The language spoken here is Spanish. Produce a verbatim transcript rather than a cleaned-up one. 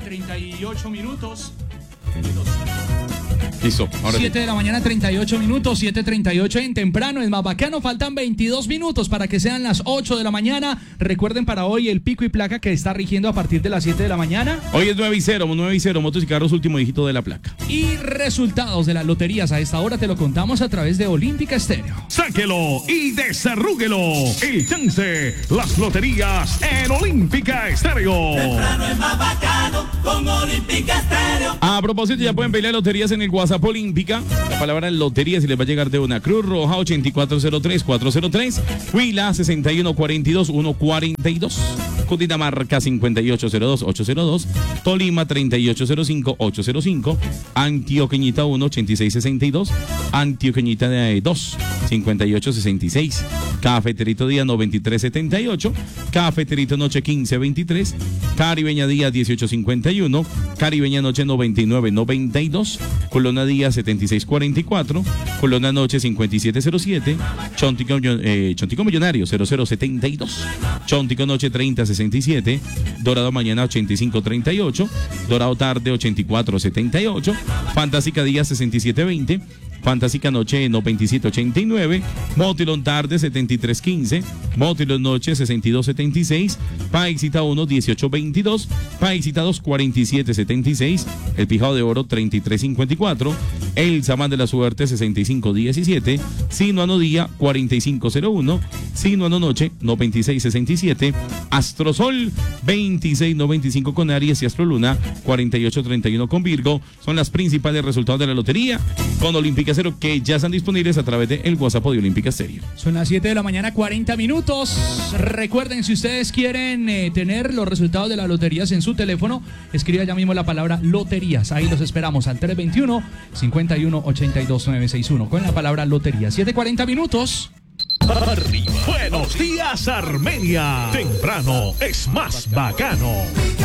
treinta y ocho minutos. Listo, ahora siete de la mañana, treinta y ocho minutos, siete treinta y ocho en temprano, es más bacano, faltan veintidós minutos para que sean las ocho de la mañana. Recuerden para hoy el pico y placa que está rigiendo a partir de las siete de la mañana. Hoy es nueve y cero, nueve y cero, motos y carros, último dígito de la placa. Y resultados de las loterías a esta hora te lo contamos a través de Olímpica Estéreo. Sáquelo y desarrúguelo. El chance, las loterías en Olímpica Estéreo. Temprano es más bacano con Olímpica Estéreo. A propósito, ya pueden pelear loterías en el WhatsApp Olímpica. La palabra lotería si les va a llegar de una Cruz Roja ochenta y cuatro cero tres cuatro cero tres, Huila sesenta y uno cuarenta y dos ciento cuarenta y dos, Cundinamarca cincuenta y ocho cero dos ocho cero dos, Tolima treinta y ocho cero cinco ocho cero cinco, Antioqueñita uno ochenta y seis sesenta y dos, Antioqueñita dos cincuenta y ocho sesenta y seis, Cafeterito Día noventa y tres setenta y ocho, Cafeterito Noche quince veintitrés, Caribeña Día dieciocho cincuenta y uno, Caribeña Noche noventa y nueve noventa y dos, Colona Día setenta y seis cuarenta y cuatro, Colona Noche cincuenta y siete cero siete, Chontico, eh, Chontico Millonario cero cero setenta y dos, Chontico Noche treinta sesenta y siete, Dorado Mañana ochenta y cinco treinta y ocho, Dorado Tarde ochenta y cuatro setenta y ocho, Fantástica Día sesenta y siete veinte, Fantástica Noche noventa y siete ochenta y nueve, Motilón Tarde setenta y tres quince, Motilón Noche sesenta y dos setenta y seis, Paisita uno dieciocho veintidós, Paisita dos cuarenta y siete setenta y seis, El Pijao de Oro treinta y tres cincuenta y cuatro, El Samán de la Suerte sesenta y cinco diecisiete, Sinuano Día cuarenta y cinco cero uno, Sinuano Noche noventa y seis sesenta y siete, Astrosol veintiséis noventa y cinco con Aries y Astroluna cuarenta y ocho treinta y uno con Virgo. Son las principales resultados de la lotería con Olímpica Cero que ya están disponibles a través del de WhatsApp de Olímpica Estéreo. Son las siete de la mañana, cuarenta minutos. Recuerden, si ustedes quieren eh, tener los resultados de las loterías en su teléfono, escriba ya mismo la palabra loterías. Ahí los esperamos al tres veintiuno, cincuenta y uno, ochenta y dos, novecientos sesenta y uno con la palabra lotería. siete cuarenta minutos. Arriba. Buenos días, Armenia. Temprano es más bacano.